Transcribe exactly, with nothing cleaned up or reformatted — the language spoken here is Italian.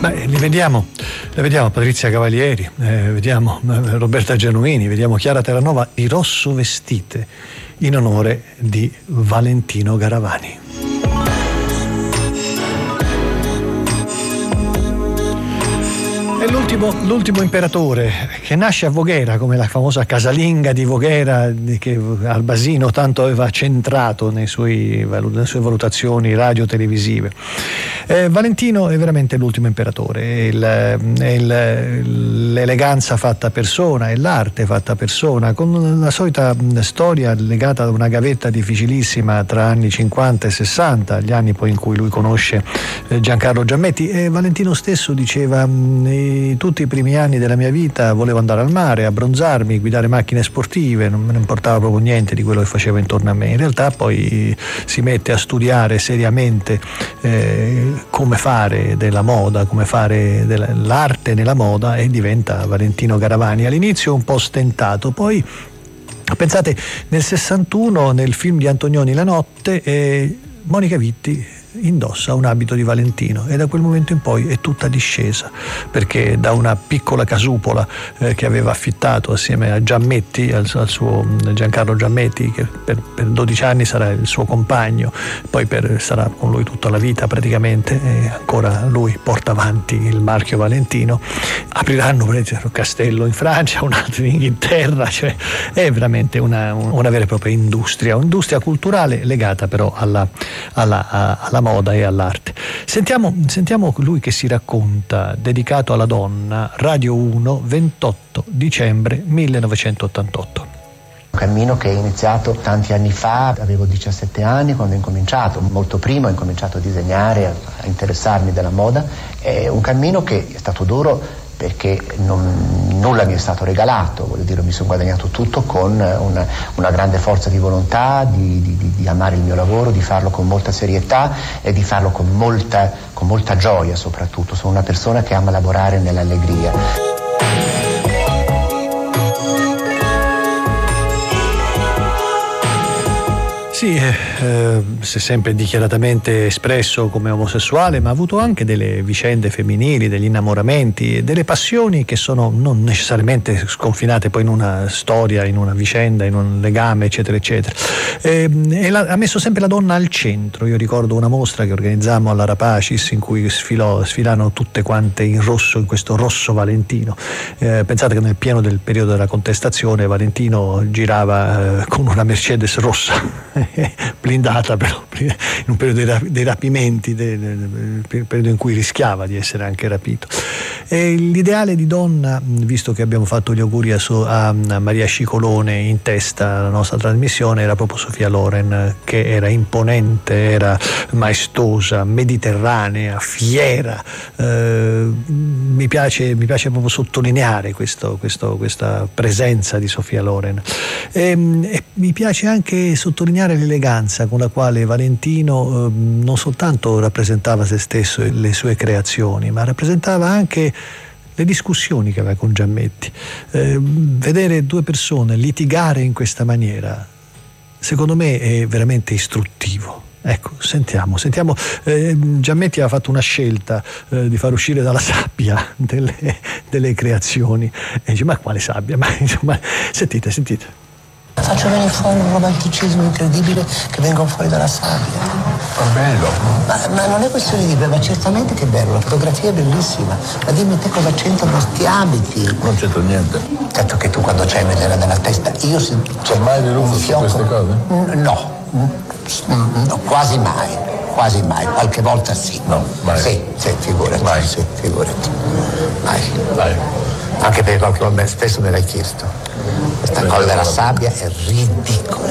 Beh, li vediamo, le vediamo Patrizia Cavalieri, eh, vediamo Roberta Genuini, vediamo Chiara Terranova di rosso vestite in onore di Valentino Garavani. È l'ultimo, l'ultimo imperatore che nasce a Voghera, come la famosa casalinga di Voghera che Albasino tanto aveva centrato nei suoi, nelle sue valutazioni radio-televisive. Eh, Valentino è veramente l'ultimo imperatore, è, il, è il, l'eleganza fatta persona, è l'arte fatta persona, con la solita storia legata ad una gavetta difficilissima tra anni cinquanta e sessanta, gli anni poi in cui lui conosce Giancarlo Giammetti. E Valentino stesso diceva: tutti i primi anni della mia vita volevo andare al mare, abbronzarmi, guidare macchine sportive, non me ne importava proprio niente di quello che faceva intorno a me. In realtà poi si mette a studiare seriamente eh, come fare della moda, come fare dell'arte nella moda, e diventa Valentino Garavani. All'inizio un po' stentato, poi pensate nel sessantuno nel film di Antonioni La notte eh, Monica Vitti indossa un abito di Valentino, e da quel momento in poi è tutta discesa, perché da una piccola casupola eh, che aveva affittato assieme a Giammetti, al, al suo Giancarlo Giammetti, che per, per dodici anni sarà il suo compagno, poi per, sarà con lui tutta la vita praticamente, e ancora lui porta avanti il marchio Valentino. Apriranno un castello in Francia, un altro in Inghilterra, cioè è veramente una, una vera e propria industria, un'industria culturale legata però alla, alla, alla moda e all'arte. Sentiamo, sentiamo lui che si racconta, dedicato alla donna, Radio uno, ventotto dicembre millenovecentottantotto. Un cammino che è iniziato tanti anni fa, avevo diciassette anni quando ho incominciato, molto prima ho incominciato a disegnare, a interessarmi della moda. È un cammino che è stato duro perché non, nulla mi è stato regalato, voglio dire, mi sono guadagnato tutto con una, una grande forza di volontà, di, di, di amare il mio lavoro, di farlo con molta serietà e di farlo con molta, con molta gioia soprattutto. Sono una persona che ama lavorare nell'allegria. Sì, eh, si è sempre dichiaratamente espresso come omosessuale, ma ha avuto anche delle vicende femminili, degli innamoramenti e delle passioni che sono non necessariamente sconfinate poi in una storia, in una vicenda, in un legame, eccetera, eccetera. E, e la, ha messo sempre la donna al centro. Io ricordo una mostra che organizzammo alla Rapacis in cui sfilò, sfilarono tutte quante in rosso, in questo rosso Valentino. Eh, pensate che nel pieno del periodo della contestazione Valentino girava eh, con una Mercedes rossa blindata, però in un periodo dei rapimenti, del periodo in cui rischiava di essere anche rapito. E l'ideale di donna, visto che abbiamo fatto gli auguri a, so, a Maria Scicolone in testa alla nostra trasmissione, era proprio Sofia Loren, che era imponente, era maestosa, mediterranea, fiera. Eh, mi piace, mi piace proprio sottolineare questo, questo, questa presenza di Sofia Loren. E, e mi piace anche sottolineare l'eleganza con la quale Valentino eh, non soltanto rappresentava se stesso e le sue creazioni, ma rappresentava anche le discussioni che aveva con Giammetti. Eh, vedere due persone litigare in questa maniera, secondo me, è veramente istruttivo. Ecco, sentiamo, sentiamo. Eh, Giammetti aveva fatto una scelta eh, di far uscire dalla sabbia delle, delle creazioni, e dice: ma quale sabbia? Ma insomma, sentite, sentite. Faccio venire fuori un romanticismo incredibile che vengono fuori dalla sabbia. È bello. Ma, ma non è questione di bello, ma certamente che è bello, la fotografia è bellissima. Ma dimmi te cosa c'entrano sti abiti? Non c'entra niente. Certo che tu quando c'hai nella, nella testa, io se c'è mai venuto su queste cose? No, no, quasi mai, quasi mai, qualche volta sì. No, mai. Sì, sì, figurati. Mai. Sì, figurati. Mai. Mai. Anche perché qualche volta spesso me l'hai chiesto. Questa cosa della sabbia è ridicola.